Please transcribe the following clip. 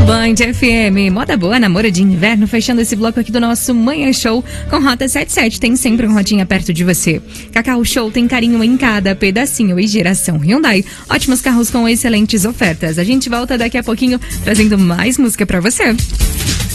Band FM, moda boa, namoro de inverno, fechando esse bloco aqui do nosso Manhã Show com Rota 77, tem sempre um rodinha perto de você. Cacau Show tem carinho em cada pedacinho e geração Hyundai, ótimos carros com excelentes ofertas. A gente volta daqui a pouquinho trazendo mais música pra você.